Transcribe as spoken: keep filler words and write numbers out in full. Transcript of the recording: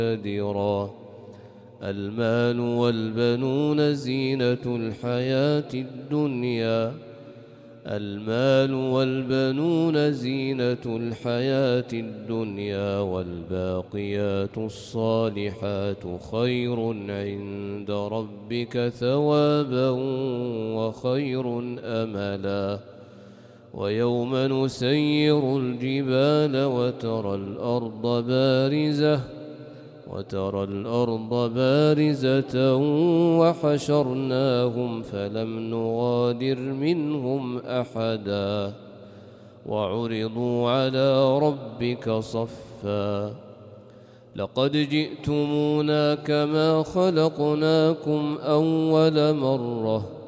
قدرا. المال والبنون زينة الحياة الدنيا المال والبنون زينة الحياة الدنيا والباقيات الصالحات خير عند ربك ثوابا وخير أملا. ويوم نسير الجبال وترى الأرض بارزة وترى الأرض بارزة وحشرناهم فلم نغادر منهم أحدا وعرضوا على ربك صفا لقد جئتمونا كما خلقناكم أول مرة